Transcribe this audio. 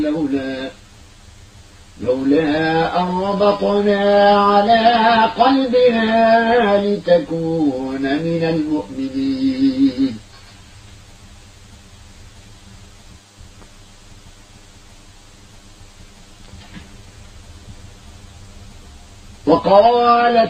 لولا أن ربطنا على قلبها لتكون من المؤمنين. وقالت